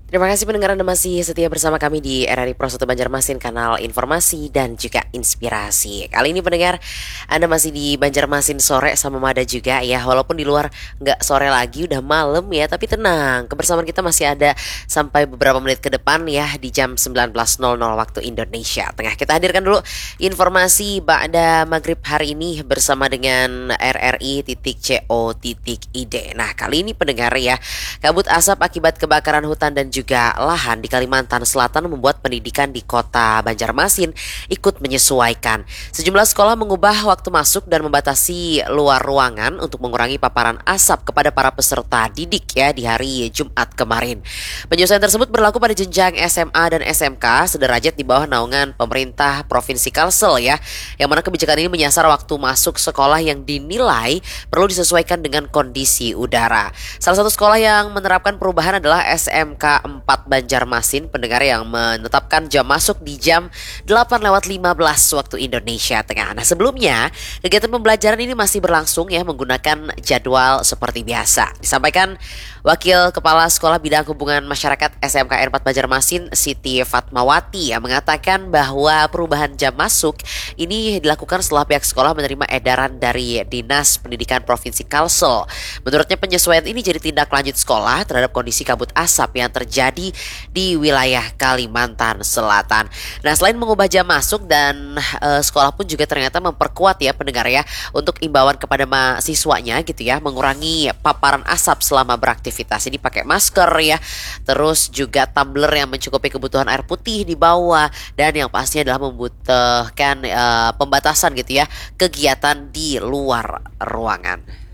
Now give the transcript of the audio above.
Terima kasih pendengar Anda masih setia bersama kami di RRI Pro 1 Banjarmasin, kanal informasi dan juga inspirasi. Kali ini pendengar, Anda masih di Banjarmasin sore sama Mada juga ya. Walaupun di luar nggak sore lagi, udah malam ya, tapi tenang. Kebersamaan kita masih ada sampai beberapa menit ke depan ya, di jam 19.00 waktu Indonesia Tengah. Kita hadirkan dulu informasi Ba'da Maghrib hari ini bersama dengan RRI.co.id. Nah, kali ini pendengar ya, kabut asap akibat kebakaran hutan dan juga lahan di Kalimantan Selatan membuat pendidikan di kota Banjarmasin ikut menyesuaikan. Sejumlah sekolah mengubah waktu masuk dan membatasi luar ruangan untuk mengurangi paparan asap kepada para peserta didik ya di hari Jumat kemarin. Penyesuaian tersebut berlaku pada jenjang SMA dan SMK sederajat di bawah naungan pemerintah Provinsi Kalsel ya, yang mana kebijakan ini menyasar waktu masuk sekolah yang dinilai perlu disesuaikan dengan kondisi udara. Salah satu sekolah yang menerapkan perubahan adalah SMK 4 Banjarmasin, pendengar, yang menetapkan jam masuk di jam 8:15 waktu Indonesia Tengah. Nah, sebelumnya kegiatan pembelajaran ini masih berlangsung ya menggunakan jadwal seperti biasa. Disampaikan Wakil Kepala Sekolah Bidang Hubungan Masyarakat SMK 4 Banjarmasin, Siti Fatmawati, yang mengatakan bahwa perubahan jam masuk ini dilakukan setelah pihak sekolah menerima edaran dari Dinas Pendidikan Provinsi Kalsel. Menurutnya penyesuaian ini jadi tindak lanjut sekolah terhadap kondisi kabut asap yang terjadi di wilayah Kalimantan Selatan. Nah, selain mengubah jam masuk dan sekolah pun juga ternyata memperkuat ya pendengar ya untuk imbauan kepada mahasiswanya gitu ya, mengurangi paparan asap selama beraktivitas. Ini pakai masker ya, terus juga tumbler yang mencukupi kebutuhan air putih di bawah, dan yang pastinya adalah membutuhkan pembatasan gitu ya kegiatan di luar ruangan.